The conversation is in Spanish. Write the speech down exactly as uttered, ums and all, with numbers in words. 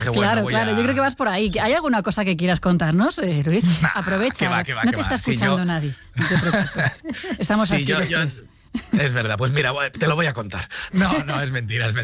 Bueno, claro, voy claro, a... yo creo que vas por ahí. ¿Hay alguna cosa que quieras contarnos, eh, Luis? Nah, Aprovecha, que va, que va, no que te va. está Si escuchando yo... nadie, no te preocupes. Estamos Sí, aquí yo, los yo... tres. Es verdad, pues mira, te lo voy a contar. No, no, es mentira, es mentira.